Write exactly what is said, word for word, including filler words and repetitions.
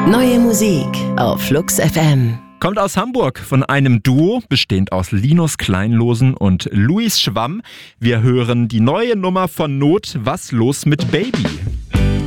Neue Musik auf Flux F M. Kommt aus Hamburg von einem Duo, bestehend aus Linus Kleinlosen und Luis Schwamm. Wir hören die neue Nummer von Not, Was los mit Baby?